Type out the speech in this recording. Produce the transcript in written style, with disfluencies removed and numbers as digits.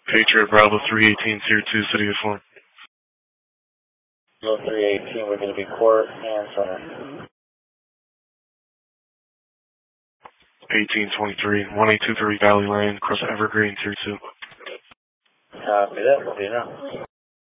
Patriot Bravo 318, Tier 2, City of Florence. Bravo 318, we're going to be court and center. 1823, 1823 Valley Lane, across Evergreen, Tier 2. Copy that, we'll be now.